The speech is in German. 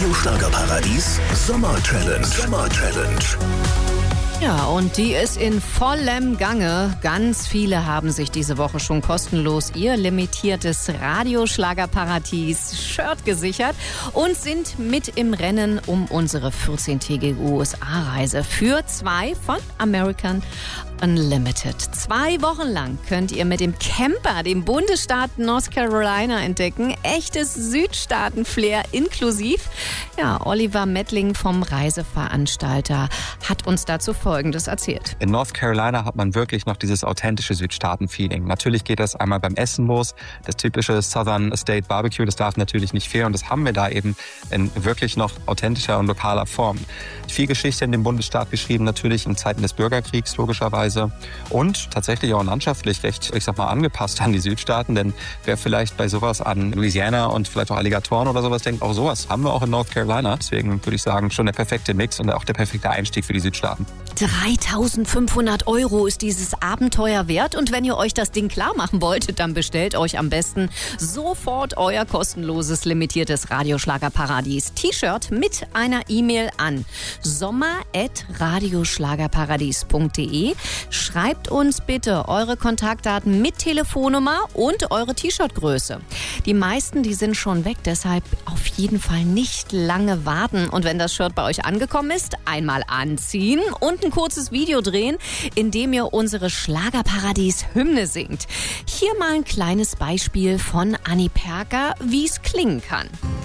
Radio Schlagerparadies Sommer Challenge. Ja, und die ist in vollem Gange. Ganz viele haben sich diese Woche schon kostenlos ihr limitiertes Radioschlagerparadies-Shirt gesichert und sind mit im Rennen um unsere 14-tägige USA-Reise für 2 von American Unlimited. 2 Wochen lang könnt ihr mit dem Camper den Bundesstaat North Carolina entdecken. Echtes Südstaaten-Flair inklusiv. Ja, Oliver Mettling vom Reiseveranstalter hat uns dazu Folgendes erzählt. In North Carolina hat man wirklich noch dieses authentische Südstaaten-Feeling. Natürlich geht das einmal beim Essen los. Das typische Southern State Barbecue, das darf natürlich nicht fehlen. Und das haben wir da eben in wirklich noch authentischer und lokaler Form. Viel Geschichte in dem Bundesstaat geschrieben, natürlich in Zeiten des Bürgerkriegs logischerweise. Und tatsächlich auch landschaftlich recht, angepasst an die Südstaaten. Denn wer vielleicht bei sowas an Louisiana und vielleicht auch Alligatoren oder sowas denkt, auch sowas haben wir auch in North Carolina. Deswegen würde ich sagen, schon der perfekte Mix und auch der perfekte Einstieg für die Südstaaten. 3.500 € ist dieses Abenteuer wert. Und wenn ihr euch das Ding klar machen wollt, dann bestellt euch am besten sofort euer kostenloses, limitiertes Radioschlagerparadies-T-Shirt mit einer E-Mail an sommer@radioschlagerparadies.de. Schreibt uns bitte eure Kontaktdaten mit Telefonnummer und eure T-Shirt-Größe. Die meisten, die sind schon weg, deshalb auf jeden Fall nicht lange warten. Und wenn das Shirt bei euch angekommen ist, einmal anziehen und ein kurzes Video drehen, in dem ihr unsere Schlagerparadies-Hymne singt. Hier mal ein kleines Beispiel von Anni Perker, wie es klingen kann.